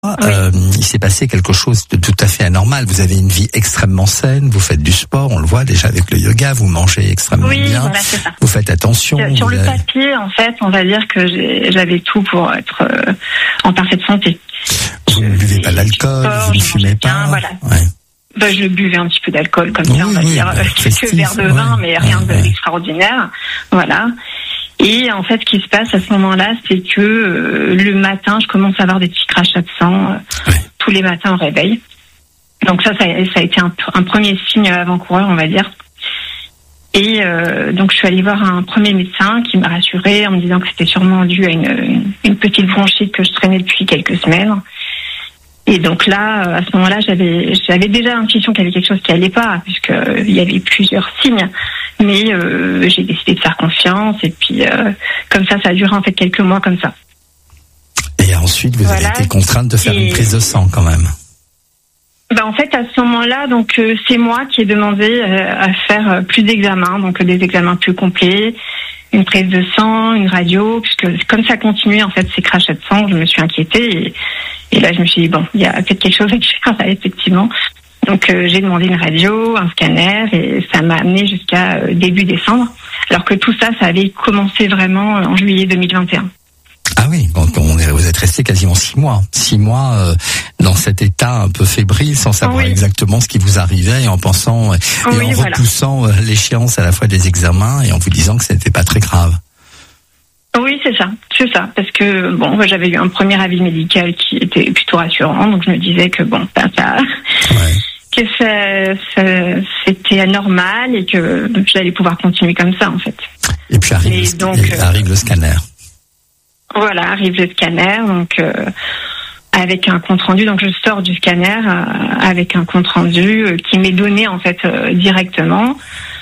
il s'est passé quelque chose de tout à fait anormal. Vous avez une vie extrêmement saine, vous faites du sport, on le voit déjà avec le yoga, vous mangez extrêmement bien, voilà, c'est ça. vous faites attention. Sur le papier, en fait, on va dire que j'avais tout pour être en parfaite santé. Vous ne buvez pas d'alcool, vous ne fumez pas. Voilà. Ouais. Je buvais un petit peu d'alcool comme ça, on va dire, quelques verres de vin, mais rien d'extraordinaire. Voilà. Et en fait, ce qui se passe à ce moment-là, c'est que le matin, je commence à avoir des petits crachats de sang tous les matins au réveil. Donc ça a été un premier signe avant-coureur, on va dire. Et donc je suis allée voir un premier médecin qui m'a rassurée en me disant que c'était sûrement dû à une petite bronchite que je traînais depuis quelques semaines. Et donc là, à ce moment-là, j'avais déjà l'intuition qu'il y avait quelque chose qui allait pas, puisque il y avait plusieurs signes. Mais j'ai décidé de faire confiance, et puis comme ça a duré en fait quelques mois comme ça. Et ensuite, vous avez été contrainte de faire une prise de sang quand même. En fait, à ce moment-là, donc c'est moi qui ai demandé à faire plus d'examens, donc des examens plus complets, une prise de sang, une radio, puisque comme ça continuait en fait ces crachats de sang, je me suis inquiétée et là je me suis dit bon, il y a peut-être quelque chose à faire là, effectivement. Donc j'ai demandé une radio, un scanner et ça m'a amené jusqu'à début décembre, alors que tout ça avait commencé vraiment en juillet 2021. Ah oui, donc vous êtes resté quasiment 6 mois. 6 mois dans cet état un peu fébrile, sans savoir exactement ce qui vous arrivait et en pensant en repoussant l'échéance à la fois des examens et en vous disant que ce n'était pas très grave. Oui, c'est ça, parce que j'avais eu un premier avis médical qui était plutôt rassurant, donc je me disais que que c'était anormal et que j'allais pouvoir continuer comme ça en fait. Et puis arrive le scanner. Voilà, arrive le scanner, donc avec un compte rendu. Donc je sors du scanner avec un compte rendu qui m'est donné en fait directement.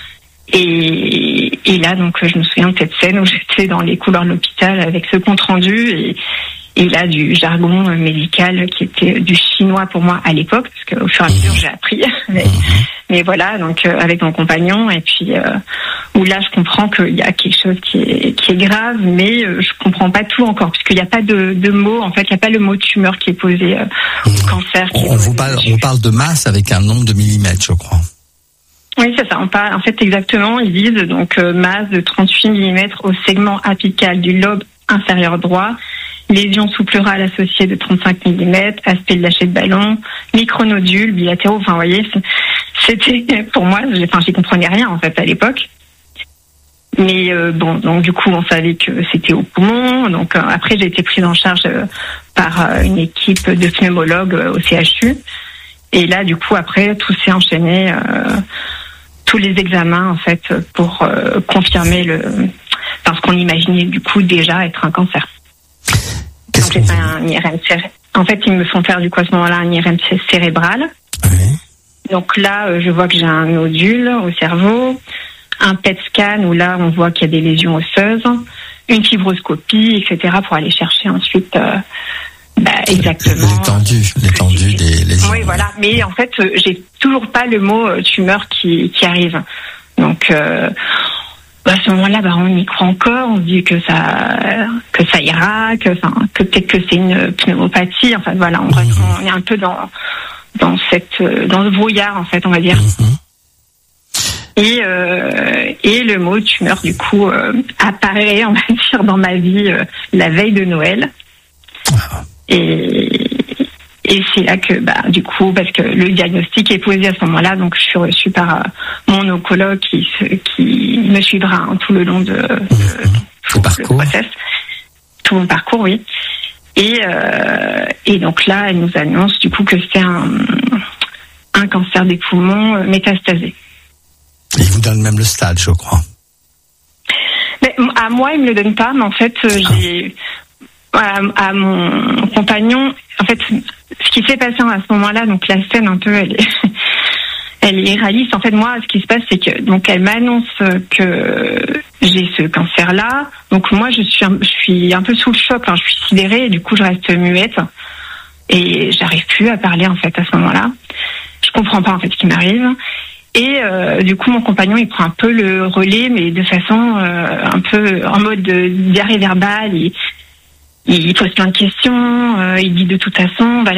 Et là, donc je me souviens de cette scène où j'étais dans les couloirs de l'hôpital avec ce compte rendu et là du jargon médical qui était du chinois pour moi à l'époque, parce qu'au fur et à mesure j'ai appris. Mais voilà, donc avec mon compagnon, et puis où là je comprends qu'il y a quelque chose qui est grave, mais je comprends pas tout encore, puisqu'il n'y a pas de mots, en fait, il n'y a pas le mot tumeur qui est posé cancer. On parle de masse avec un nombre de millimètres, je crois. Oui, c'est ça. On parle, en fait, exactement, ils disent donc masse de 38 mm au segment apical du lobe inférieur droit, lésion sous-pleurale associée de 35 mm, aspect de lâcher de ballon, micronodules bilatéraux. Enfin, vous voyez, c'était pour moi, j'y comprenais rien en fait à l'époque. Mais donc du coup, on savait que c'était au poumon. Donc après, j'ai été prise en charge par une équipe de pneumologues au CHU. Et là, du coup, après, tout s'est enchaîné. Tous les examens en fait pour confirmer parce qu'on imaginait du coup déjà être un cancer. Donc j'ai fait un IRM. En fait, ils me font faire du coup à ce moment-là un IRM cérébral. Donc là, je vois que j'ai un nodule au cerveau, un PET scan où là on voit qu'il y a des lésions osseuses, une fibroscopie, etc. pour aller chercher ensuite exactement l'étendue des lésions. Oui, voilà. Mais en fait, j'ai toujours pas le mot tumeur qui arrive. Donc à ce moment-là, on y croit encore. On se dit que ça ira, que peut-être que c'est une pneumopathie. Enfin voilà, on est un peu dans ce brouillard en fait, on va dire. Et le mot tumeur du coup apparaît, on va dire, dans ma vie la veille de Noël. Et c'est là que du coup, parce que le diagnostic est posé à ce moment-là, donc je suis reçue par mon oncologue qui me suivra tout le long de tout le process, tout mon parcours, oui. Et donc là, elle nous annonce du coup que c'est un cancer des poumons métastasé. Il vous donne même le stade, je crois. Mais à moi, il me le donne pas, mais en fait, j'ai à mon compagnon, en fait, ce qui s'est passé à ce moment-là, donc la scène un peu, elle est irréaliste. En fait, moi, ce qui se passe, c'est que donc elle m'annonce que j'ai ce cancer-là. Donc moi, je suis un peu sous le choc, je suis sidérée, et du coup, je reste muette et j'arrive plus à parler en fait à ce moment-là. Je comprends pas en fait ce qui m'arrive. Et du coup, mon compagnon, il prend un peu le relais, mais de façon un peu en mode diarrhée verbale. il pose plein de questions. Il dit de toute façon,